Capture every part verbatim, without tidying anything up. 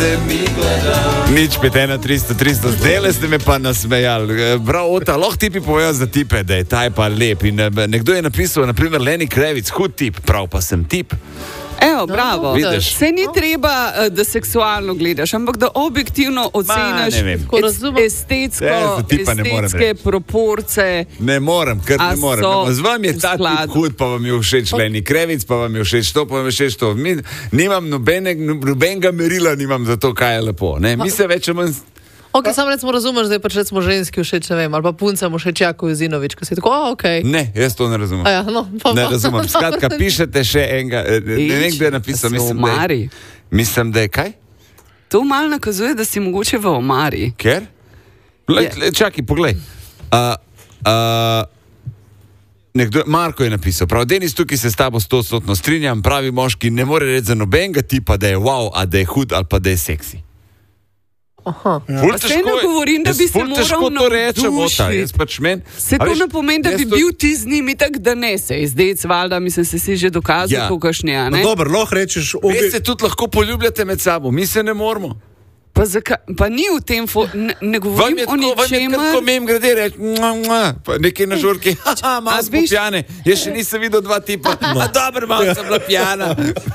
se mi gledal. Nič, pet, ena, tristo, tristo, zdaj ste me pa nasmejali. Prav, Ota, lahko tipi povejo za tipe, da je ta je pa lep. In nekdo je napisal, naprimer, Lenny Kravitz, hud tip, prav pa sem tip. Evo, bravo. Vidiš? Se ni treba, da seksualno gledaš, ampak da objektivno oceniš estetsko, ja, estetske proporce. Ne morem, ker ne morem. Z vami je ta tip hud, pa vam je všeč Lenny Kravitz, pa vam je všeč to, pa vam je všeč to. Mi, nimam nobenega, nobenega merila, nimam za to, kaj je lepo. Ne? Mi se več manj... Ok, samo recimo razumeš, da je pač recimo ženski všeč, ne vem, ali pa punca mu všeč Jako Jozinovič, ko si tako, o, ok. Ne, jaz to ne razumem. Ja, no, pa, ne razumem. Skratka, pišete še enega, ne vem, kdo je napisal, mislim, da je, mislim, da je kaj? To malo nakazuje, da si mogoče v omari. Ker? Le, le, čakaj, poglej. Uh, uh, nekdo, Marko je napisal, prav, Denis, tukaj se s tabo stotno strinjam, pravi moški ne more reči za nobenega tipa, da je wow, a da je hud ali pa da je seksi. Aha. Ja. Se ne govorim, da bi se moral navdušiti. Se to ne pomeni, da bi to... bil ti z njimi tak, da ne se. Zdaj, valjda, mislim, se si že dokazal, ja. Pokašnja, ne? No, dobro, lahko rečeš... Obi... Vi se tudi lahko poljubljate med sabo, mi se ne moramo. Pa, zaka... pa ni v tem, fo... ne, ne govorim o ničemer. Vam je tako mem grede reči, pa nekaj na žurki, haha, malo smo pijane, jaz še nisem videl dva tipa, no. A dobro, malo sem bila pijana.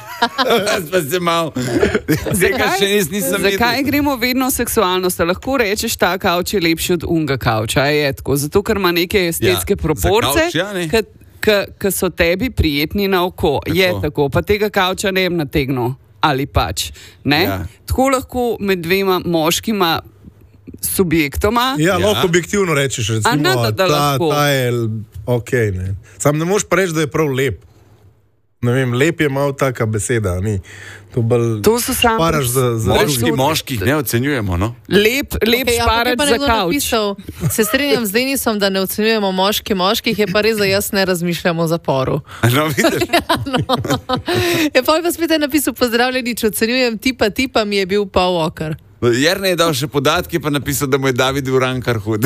Pa se malo, zakaj še nis, nisem videl. Zakaj gremo vedno seksualnost, lahko rečeš, ta kavč je lepši od unga kavča, je tako, zato ker ima neke estetske ja, proporce, ja, ki so tebi prijetni na oko, tako. Je tako, pa tega kavča ne bi nategnil. Ali pač, ne? Ja. Tako lahko med dvema moškima subjektoma. Ja, ja. Lahko objektivno rečeš, recimo, A, da, da ta, ta je ok, ne. Sam ne moš pa reči, da je prav lep. Ne vem, lep je malo taka beseda, ni. To, to so samo moški, moških ne ocenjujemo, no? Lep, lep okay, šparač za kavč. Se strinjam z Denisom, da ne ocenjujemo moški, moških je pa res, da jaz ne razmišljam o zaporu. No, vidiš? Ja, no. Je pa pa spet napisal, pozdravljeni, če ocenjujem tipa, tipa mi je bil pa okar. Jernej je dal še podatke, pa napisal, da mu je David Urankar hud.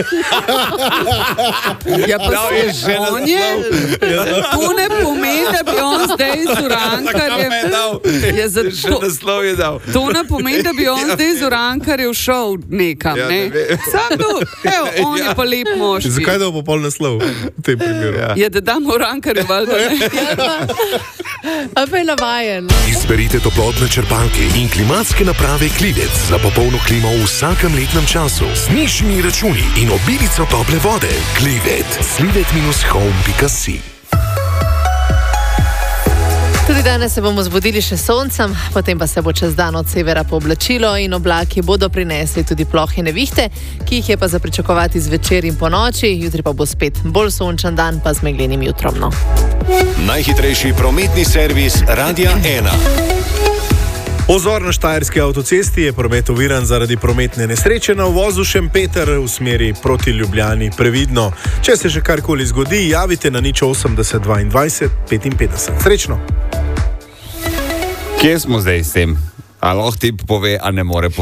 Ja, pa se je on je. To ne pomeni, da bi on zdaj z Urankarjem... Ja, še naslov je dal. To ne pomeni, da bi on zdaj z Urankarjem šel nekam, ja, ne? ne Samo, evo, on ja. Je pa lep moški. Zakaj dal bo pol naslov v tem primeru? Ja, ja da damo Urankarju, valjda, ne? A pa je navajen. Izberite toplotne črpalke in klimatske naprave Klivec za popolno klimo v vsakem letnem času z nižjimi računi in obilico tople vode. Klivet. slivet dash home pika si. Tudi danes se bomo zbudili še soncem, potem pa se bo čez dan od severa pooblačilo in oblaki bodo prinesli tudi plohe nevihte, ki jih je pa za pričakovati zvečer in po noči, jutri pa bo spet bolj sončen dan, pa z meglenim jutrom. No. Najhitrejši prometni servis Radia ena. Ozor na štajerski avtocesti je promet oviran zaradi prometne nesreče na uvozu Šempeter v smeri proti Ljubljani. Previdno, če se že karkoli zgodi, javite na nič osemdeset dvaindvajset petinpetdeset. Srečno! Kje smo zdaj s tem? A lahko ti pove, a ne more povedati?